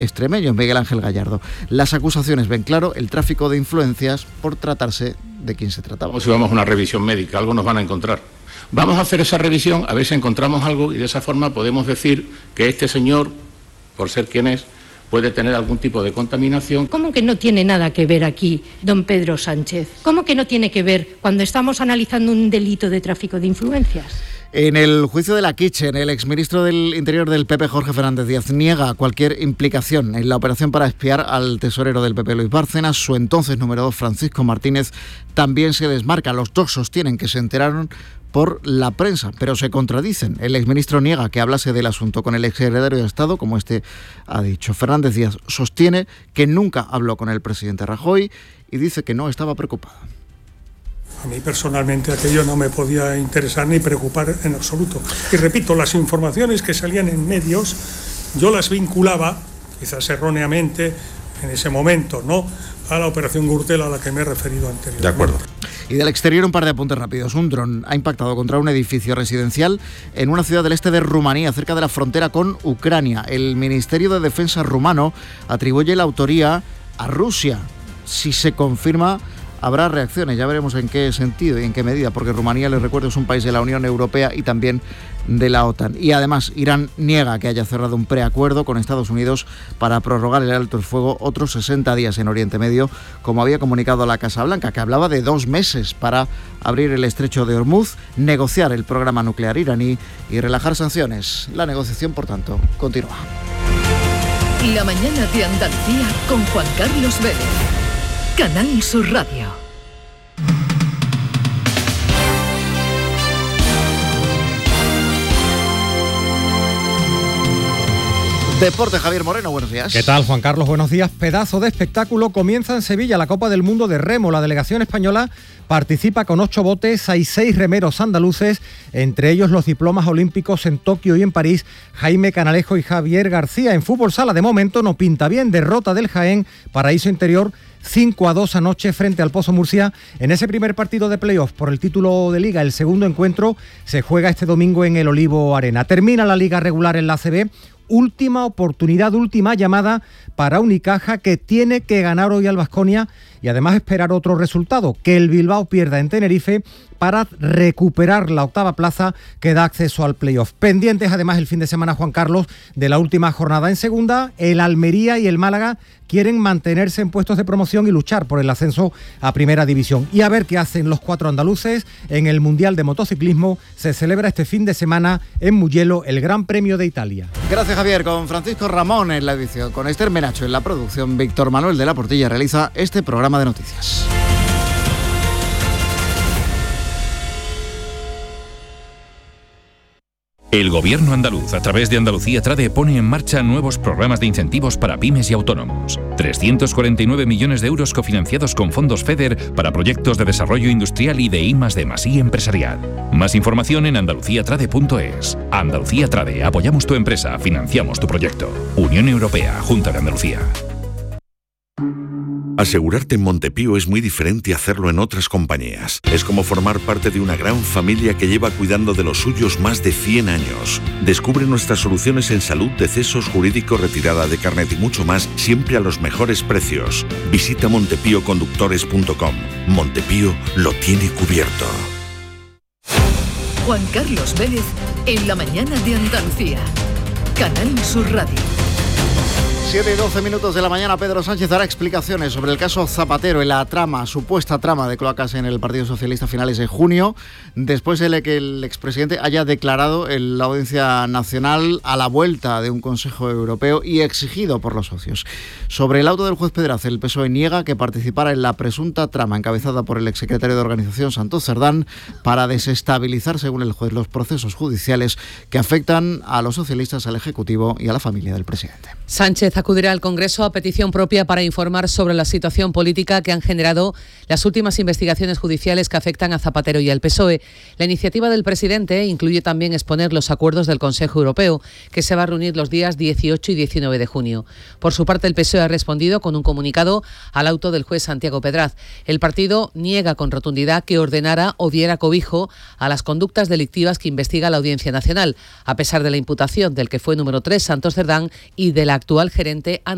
extremeño, Miguel Ángel Gallardo. Las acusaciones ven claro el tráfico de influencias por tratarse de quien se trataba. Si vamos a una revisión médica, algo nos van a encontrar. Vamos a hacer esa revisión, a ver si encontramos algo y de esa forma podemos decir que este señor, por ser quien es, puede tener algún tipo de contaminación. ¿Cómo que no tiene nada que ver aquí, don Pedro Sánchez? ¿Cómo que no tiene que ver cuando estamos analizando un delito de tráfico de influencias? En el juicio de la Kitchen, el exministro del Interior del PP, Jorge Fernández Díaz, niega cualquier implicación en la operación para espiar al tesorero del PP, Luis Bárcenas. Su entonces número 2, Francisco Martínez, también se desmarca. Los dos sostienen que se enteraron por la prensa, pero se contradicen. El exministro niega que hablase del asunto con el exsecretario de Estado, como este ha dicho. Fernández Díaz sostiene que nunca habló con el presidente Rajoy y dice que no estaba preocupado. A mí personalmente aquello no me podía interesar ni preocupar en absoluto. Y repito, las informaciones que salían en medios, yo las vinculaba, quizás erróneamente, en ese momento, ¿no?, a la operación Gürtel a la que me he referido anteriormente. De acuerdo. Y del exterior un par de apuntes rápidos. Un dron ha impactado contra un edificio residencial en una ciudad del este de Rumanía, cerca de la frontera con Ucrania. El Ministerio de Defensa rumano atribuye la autoría a Rusia. Si se confirma, habrá reacciones, ya veremos en qué sentido y en qué medida, porque Rumanía, les recuerdo, es un país de la Unión Europea y también de la OTAN. Y además, Irán niega que haya cerrado un preacuerdo con Estados Unidos para prorrogar el alto el fuego otros 60 días en Oriente Medio, como había comunicado la Casa Blanca, que hablaba de 2 meses para abrir el estrecho de Hormuz, negociar el programa nuclear iraní y relajar sanciones. La negociación, por tanto, continúa. La mañana de Andalucía con Juan Carlos Vélez. Canal Sur Radio. Deporte, Javier Moreno, buenos días. ¿Qué tal, Juan Carlos? Buenos días. Pedazo de espectáculo. Comienza en Sevilla la Copa del Mundo de Remo. La delegación española participa con 8 botes. Hay 6 remeros andaluces, entre ellos los diplomas olímpicos en Tokio y en París, Jaime Canalejo y Javier García. En fútbol sala, de momento, no pinta bien. Derrota del Jaén, Paraíso Interior, 5-2 anoche frente al Pozo Murcia en ese primer partido de playoff por el título de Liga. El segundo encuentro se juega este domingo en el Olivo Arena. Termina la Liga regular en la ACB. Última oportunidad, última llamada para Unicaja, que tiene que ganar hoy al Baskonia y además esperar otro resultado, que el Bilbao pierda en Tenerife para recuperar la 8ª plaza que da acceso al playoff. Pendientes además el fin de semana, Juan Carlos, de la última jornada en segunda. El Almería y el Málaga quieren mantenerse en puestos de promoción y luchar por el ascenso a Primera División. Y a ver qué hacen los 4 andaluces en el Mundial de Motociclismo. Se celebra este fin de semana en Mugello el Gran Premio de Italia. Gracias, Javier. Con Francisco Ramón en la edición, con Esther Menacho en la producción, Víctor Manuel de la Portilla realiza este programa de noticias. El Gobierno andaluz, a través de Andalucía Trade, pone en marcha nuevos programas de incentivos para pymes y autónomos. 349 millones de euros cofinanciados con fondos FEDER para proyectos de desarrollo industrial y de I+D+I empresarial. Más información en andaluciatrade.es. Andalucía Trade, apoyamos tu empresa, financiamos tu proyecto. Unión Europea, Junta de Andalucía. Asegurarte en Montepío es muy diferente a hacerlo en otras compañías. Es como formar parte de una gran familia que lleva cuidando de los suyos más de 100 años. Descubre nuestras soluciones en salud, decesos, jurídico, retirada de carnet y mucho más, siempre a los mejores precios. Visita montepíoconductores.com. Montepío lo tiene cubierto. Juan Carlos Vélez en la mañana de Andalucía. Canal Sur Radio. 7:12 de la mañana. Pedro Sánchez dará explicaciones sobre el caso Zapatero, en la supuesta trama de cloacas en el Partido Socialista a finales de junio, después de que el expresidente haya declarado en la Audiencia Nacional a la vuelta de un Consejo Europeo y exigido por los socios. Sobre el auto del juez Pedraza, el PSOE niega que participara en la presunta trama encabezada por el exsecretario de Organización, Santos Cerdán, para desestabilizar, según el juez, los procesos judiciales que afectan a los socialistas, al Ejecutivo y a la familia del presidente. Sánchez acudirá al Congreso a petición propia para informar sobre la situación política que han generado las últimas investigaciones judiciales que afectan a Zapatero y al PSOE. La iniciativa del presidente incluye también exponer los acuerdos del Consejo Europeo, que se va a reunir los días 18 y 19 de junio. Por su parte, el PSOE ha respondido con un comunicado al auto del juez Santiago Pedraz. El partido niega con rotundidad que ordenara o diera cobijo a las conductas delictivas que investiga la Audiencia Nacional, a pesar de la imputación del que fue número 3, Santos Cerdán, y de la actual gerente Ana